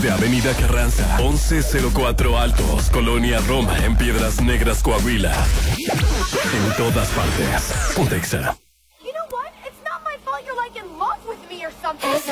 de Avenida Carranza, 1104 Altos, Colonia Roma, en Piedras Negras, Coahuila. En todas partes. Pontexa. You know what? It's not my fault you're like in love with me or something.